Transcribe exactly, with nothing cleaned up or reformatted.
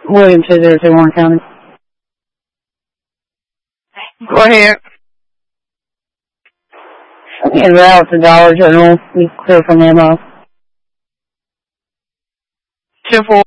William Scissors in Warren County. Go ahead. And out to Dollar General. We clear from ammo. ten four.